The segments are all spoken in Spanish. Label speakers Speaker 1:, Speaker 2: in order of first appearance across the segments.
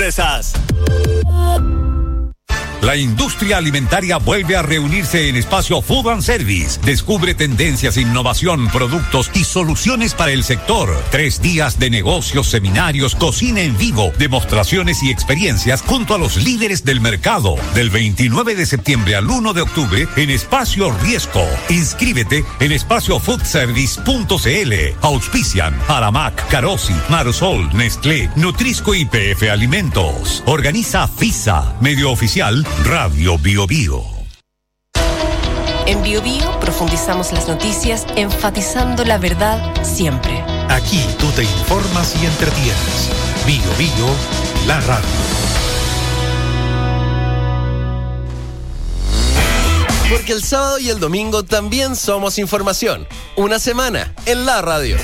Speaker 1: empresas.
Speaker 2: La industria alimentaria vuelve a reunirse en Espacio Food and Service. Descubre tendencias, innovación, productos y soluciones para el sector. 3 días de negocios, seminarios, cocina en vivo, demostraciones y experiencias junto a los líderes del mercado. Del 29 de septiembre al 1 de octubre en Espacio Riesco. Inscríbete en espaciofoodservice.cl. Auspician Aramac, Carosi, Marosol, Nestlé, Nutrisco y PF Alimentos. Organiza FISA, medio oficial Radio Bio Bio.
Speaker 3: En Bio Bio profundizamos las noticias enfatizando la verdad siempre.
Speaker 4: Aquí tú te informas y entretienes. Bio Bio, la radio.
Speaker 5: Porque el sábado y el domingo también somos información. Una semana en la radio.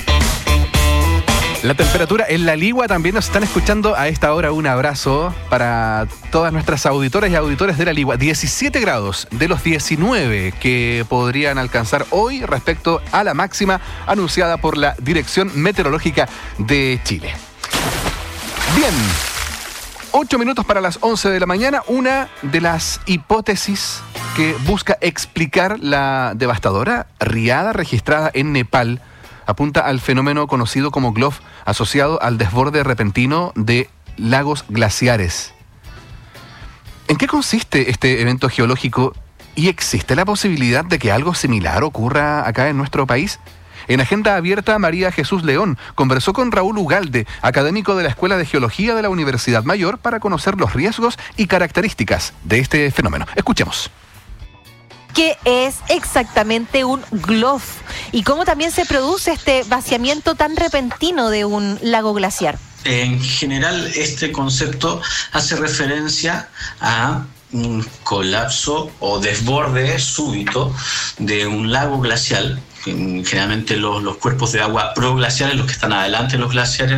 Speaker 6: La temperatura en La Ligua, también nos están escuchando a esta hora. Un abrazo para todas nuestras auditoras y auditores de La Ligua. 17 grados de los 19 que podrían alcanzar hoy respecto a la máxima anunciada por la Dirección Meteorológica de Chile. Bien, 8 minutos para las 11 de la mañana. Una de las hipótesis que busca explicar la devastadora riada registrada en Nepal apunta al fenómeno conocido como GLOF, asociado al desborde repentino de lagos glaciares. ¿En qué consiste este evento geológico y existe la posibilidad de que algo similar ocurra acá en nuestro país? En Agenda Abierta, María Jesús León conversó con Raúl Ugalde, académico de la Escuela de Geología de la Universidad Mayor, para conocer los riesgos y características de este fenómeno. Escuchemos.
Speaker 7: ¿Qué es exactamente un GLOF? ¿Y cómo también se produce este vaciamiento tan repentino de un lago glaciar?
Speaker 8: En general, este concepto hace referencia a un colapso o desborde súbito de un lago glacial. Generalmente los cuerpos de agua proglaciares, los que están adelante de los glaciares,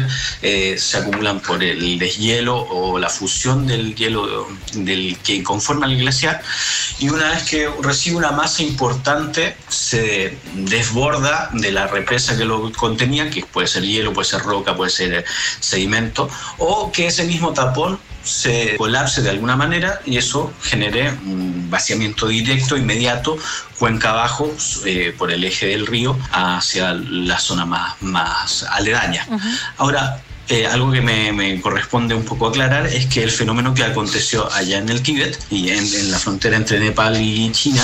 Speaker 8: se acumulan por el deshielo o la fusión del hielo del que conforma el glaciar, y una vez que recibe una masa importante se desborda de la represa que lo contenía, que puede ser hielo, puede ser roca, puede ser sedimento, o que ese mismo tapón se colapse de alguna manera y eso genere un vaciamiento directo, inmediato, cuenca abajo, por el eje del río hacia la zona más aledaña. Uh-huh. Ahora, algo que me corresponde un poco aclarar es que el fenómeno que aconteció allá en el Tíbet y en la frontera entre Nepal y China,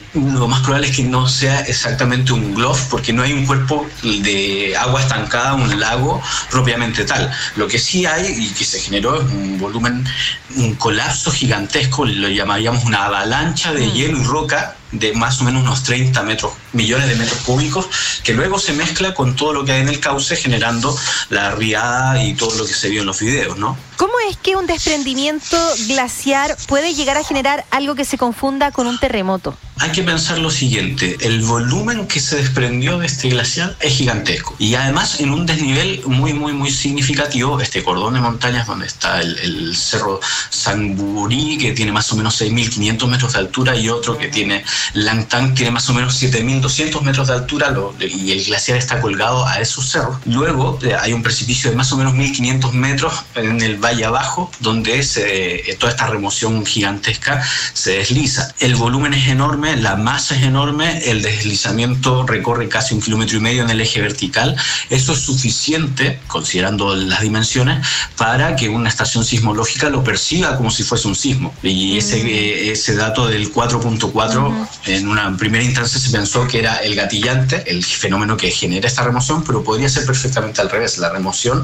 Speaker 8: lo más probable es que no sea exactamente un GLOF, porque no hay un cuerpo de agua estancada, un lago propiamente tal. Lo que sí hay y que se generó es un volumen, un colapso gigantesco, lo llamaríamos una avalancha de hielo y roca de más o menos unos 30 millones de metros cúbicos, que luego se mezcla con todo lo que hay en el cauce, generando la riada y todo lo que se vio en los videos, ¿no?
Speaker 7: ¿Cómo es que un desprendimiento glaciar puede llegar a generar algo que se confunda con un terremoto?
Speaker 8: Hay que pensar lo siguiente: el volumen que se desprendió de este glaciar es gigantesco y además en un desnivel muy significativo. Este cordón de montañas donde está el cerro Sangburí, que tiene más o menos 6.500 metros de altura, y otro que tiene Langtang, tiene más o menos 7.200 metros de altura, y el glaciar está colgado a esos cerros. Luego hay un precipicio de más o menos 1.500 metros en el valle abajo, donde toda esta remoción gigantesca se desliza. El volumen es enorme, la masa es enorme, el deslizamiento recorre casi 1,5 kilómetros en el eje vertical. Eso es suficiente, considerando las dimensiones, para que una estación sismológica lo perciba como si fuese un sismo. Y ese dato del 4.4, en una primera instancia se pensó que era el gatillante, el fenómeno que genera esta remoción, pero podría ser perfectamente al revés. La remoción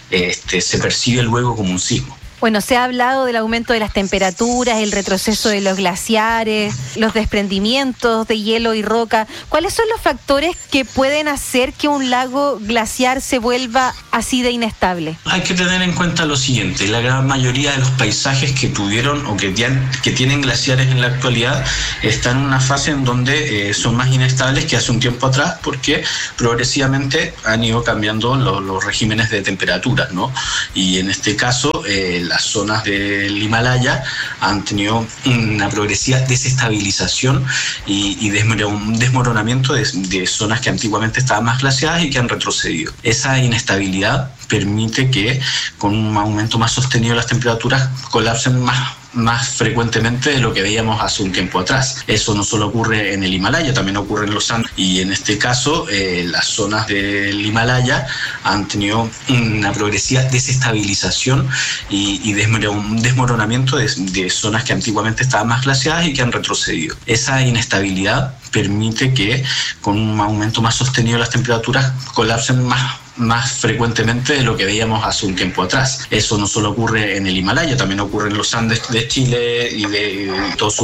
Speaker 8: se percibe luego como un sismo.
Speaker 7: Bueno, se ha hablado del aumento de las temperaturas, el retroceso de los glaciares, los desprendimientos de hielo y roca. ¿Cuáles son los factores que pueden hacer que un lago glaciar se vuelva así de inestable?
Speaker 8: Hay que tener en cuenta lo siguiente: la gran mayoría de los paisajes que tuvieron o que tienen glaciares en la actualidad están en una fase en donde son más inestables que hace un tiempo atrás, porque progresivamente han ido cambiando los regímenes de temperaturas, ¿no? Y en este caso, las zonas del Himalaya han tenido una progresiva desestabilización y desmoronamiento de zonas que antiguamente estaban más glaciadas y que han retrocedido. Esa inestabilidad permite que con un aumento más sostenido de las temperaturas colapsen más frecuentemente de lo que veíamos hace un tiempo atrás. Eso no solo ocurre en el Himalaya, también ocurre en los Andes, y en este caso las zonas del Himalaya han tenido una progresiva desestabilización y desmoronamiento de zonas que antiguamente estaban más glaciadas y que han retrocedido. Esa inestabilidad permite que con un aumento más sostenido de las temperaturas colapsen más frecuentemente de lo que veíamos hace un tiempo atrás. Eso no solo ocurre en el Himalaya, también ocurre en los Andes de Chile y de todo